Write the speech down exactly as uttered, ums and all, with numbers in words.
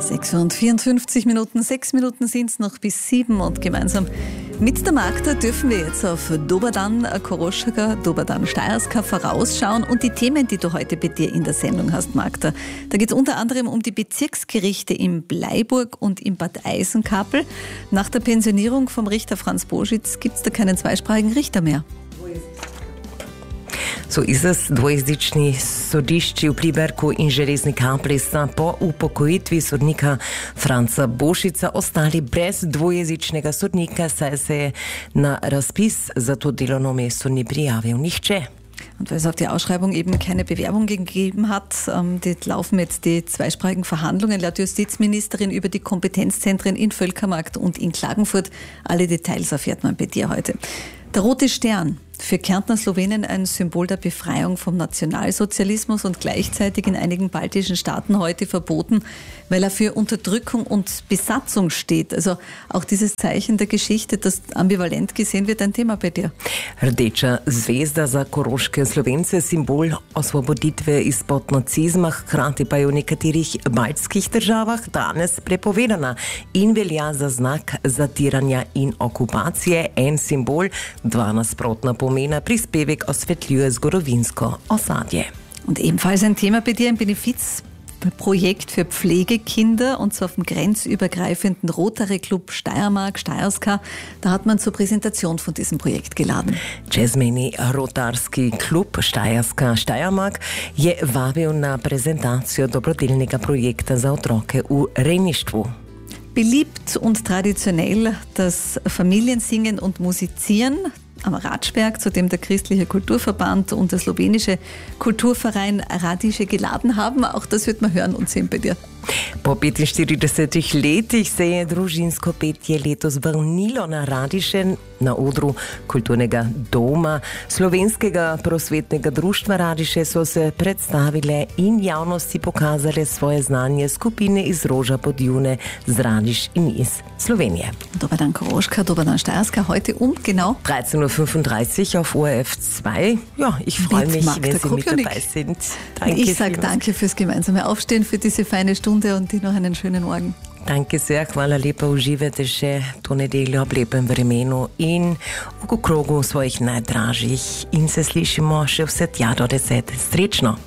sechs und vierundfünfzig Minuten, sechs Minuten sind es noch bis sieben und gemeinsam mit der Magda dürfen wir jetzt auf Doberdan Koroschka, Doberdan Steierska vorausschauen und die Themen, die du heute bei dir in der Sendung hast, Magda. Da geht es unter anderem um die Bezirksgerichte in Bleiburg und in Bad Eisenkapel. Nach der Pensionierung vom Richter Franz Boschitz gibt es da keinen zweisprachigen Richter mehr. So ist es. Dvojezični sodišči v Pliberku in Železni Kapli sta po upokojitvi sodnika Franca Bošica ostali brez dvojezičnega sodnika, saj se je na razpis za to delovno mesto ni prijavil nihče. Und weil es auf die Ausschreibung eben keine Bewerbung gegeben hat, ähm, die laufen jetzt die zweisprachigen Verhandlungen laut Justizministerin über die Kompetenzzentren in Völkermarkt und in Klagenfurt. Alle Details erfährt man bei dir heute. Der Rote Stern, für Kärntner Slowenen ein Symbol der Befreiung vom Nationalsozialismus und gleichzeitig in einigen baltischen Staaten heute verboten, weil er für Unterdrückung und Besatzung steht. Also auch dieses Zeichen der Geschichte, das ambivalent gesehen wird, ein Thema bei dir. Rdeča zvezda za koroške Slovence, Symbol osvoboditve izpod nacizma, hkrati pa je v nekaterih baltskih državah danes prepovedana in velja za znak zatiranja in okupacije. En simbol, dva nasprotna pomena, prispevek osvetljuje zgodovinsko ozadje. Und ebenfalls ein Thema bei dir, ein Benefizprojekt für Pflegekinder, und zwar vom grenzübergreifenden Rotary Club Steiermark, Steierska. Da hat man zur Präsentation von diesem Projekt geladen. Čezmejni rotarski klub Steierska Steiermark je vabil na prezentacijo dobrodelnega projekta za otroke v rejništvu. Beliebt und traditionell das Familiensingen und Musizieren am Ratsberg, zu dem der Christliche Kulturverband und der slowenische Kulturverein Radiše geladen haben. Auch das wird man hören und sehen bei dir. Po petinštiridesetih letih se je družinsko petje letos vrnilo na Radiše, na odru kulturnega doma Slovenskega prosvetnega društva Radiše so se predstavile in javnosti pokazale svoje znanje skupine iz Roža pod June z Radiš in iz Slovenije. Doberdan Koroška, Doberdan Steierska, heute um genau dreizehn Uhr fünfunddreißig auf O R F zwei. Ja, ich freue mich, wenn Sie mit dabei sind. Danke. Ich sage danke fürs gemeinsame Aufstehen, für diese feine Stunde und dir noch einen schönen Morgen. Danke sehr, hvala lepa, uživajte še to nedeljo ob lepem vremenu in v krogu svojih najdražjih in se slišimo še vse tja do deset. Srečno!